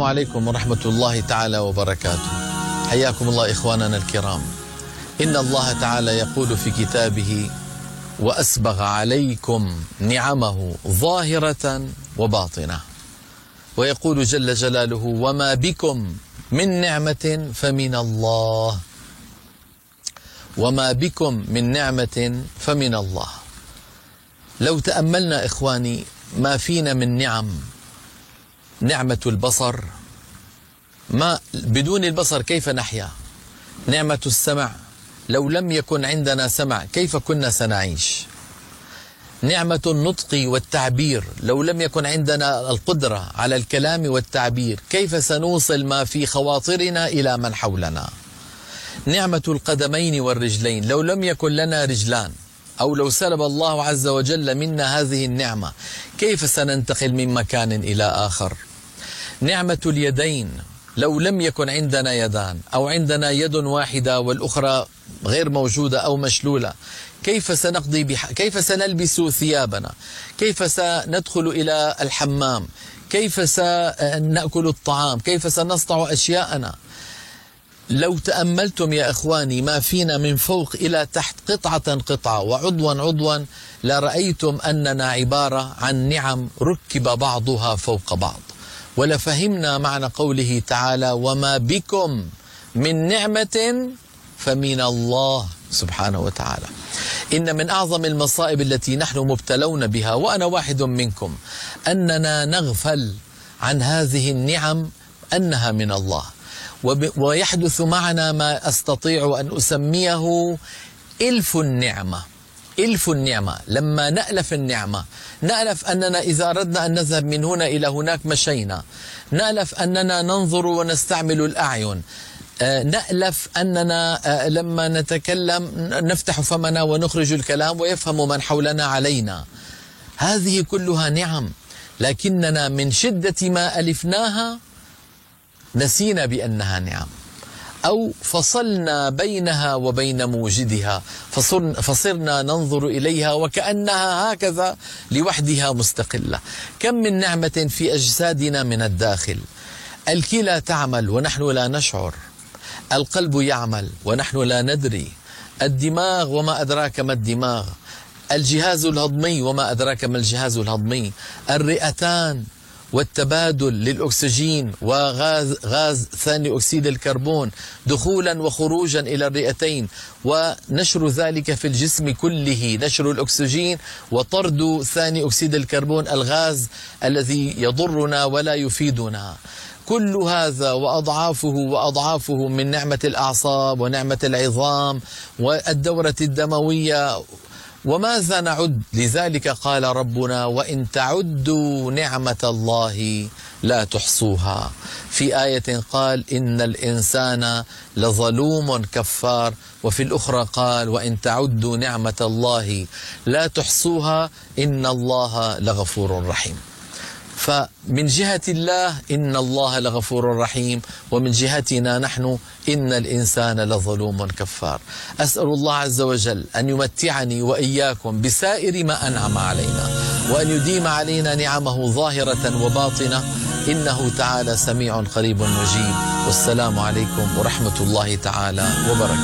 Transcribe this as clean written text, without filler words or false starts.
السلام عليكم ورحمة الله تعالى وبركاته. حياكم الله إخواننا الكرام. إن الله تعالى يقول في كتابه: وأسبغ عليكم نعمه ظاهرة وباطنة. ويقول جل جلاله: وما بكم من نعمة فمن الله. وما بكم من نعمة فمن الله. لو تأملنا إخواني ما فينا من نعمة البصر، ما بدون البصر كيف نحيا؟ نعمة السمع، لو لم يكن عندنا سمع كيف كنا سنعيش؟ نعمة النطق والتعبير، لو لم يكن عندنا القدرة على الكلام والتعبير كيف سنوصل ما في خواطرنا إلى من حولنا؟ نعمة القدمين والرجلين، لو لم يكن لنا رجلان أو لو سلب الله عز وجل منا هذه النعمة كيف سننتقل من مكان إلى آخر؟ نعمة اليدين، لو لم يكن عندنا يدان أو عندنا يد واحدة والأخرى غير موجودة أو مشلولة كيف سنقضي كيف سنلبس ثيابنا؟ كيف سندخل إلى الحمام؟ كيف سنأكل الطعام؟ كيف سنصنع أشياءنا؟ لو تأملتم يا إخواني ما فينا من فوق إلى تحت قطعة قطعة وعضوا لرأيتم أننا عبارة عن نعم ركب بعضها فوق بعض، ولفهمنا معنى قوله تعالى: وما بكم من نعمة فمن الله سبحانه وتعالى. إن من أعظم المصائب التي نحن مبتلون بها، وأنا واحد منكم، أننا نغفل عن هذه النعم أنها من الله، ويحدث معنا ما أستطيع أن أسميه إلف النعمة. إلف النعمة، لما نألف النعمة، نألف أننا إذا أردنا أن نذهب من هنا إلى هناك مشينا، نألف أننا ننظر ونستعمل الأعين، نألف أننا لما نتكلم نفتح فمنا ونخرج الكلام ويفهم من حولنا علينا. هذه كلها نعم، لكننا من شدة ما ألفناها نسينا بأنها نعم، أو فصلنا بينها وبين موجدها، فصرنا ننظر إليها وكأنها هكذا لوحدها مستقلة. كم من نعمة في أجسادنا من الداخل. الكلى تعمل ونحن لا نشعر، القلب يعمل ونحن لا ندري، الدماغ وما أدراك ما الدماغ، الجهاز الهضمي وما أدراك ما الجهاز الهضمي، الرئتان والتبادل للأكسجين وغاز ثاني أكسيد الكربون دخولا وخروجا إلى الرئتين، ونشر ذلك في الجسم كله، نشر الأكسجين وطرد ثاني أكسيد الكربون الغاز الذي يضرنا ولا يفيدنا. كل هذا وأضعافه من نعمة الأعصاب ونعمة العظام والدورة الدموية، وماذا نعد؟ لذلك قال ربنا: وإن تعدوا نعمة الله لا تحصوها. في آية قال: إن الإنسان لظلوم كفار، وفي الأخرى قال: وإن تعدوا نعمة الله لا تحصوها إن الله لغفور رحيم. فمن جهة الله إن الله لغفور رحيم، ومن جهتنا نحن إن الإنسان لظلوم كفار. أسأل الله عز وجل أن يمتعني وإياكم بسائر ما أنعم علينا، وأن يديم علينا نعمه ظاهرة وباطنة، إنه تعالى سميع قريب مجيب. والسلام عليكم ورحمة الله تعالى وبركاته.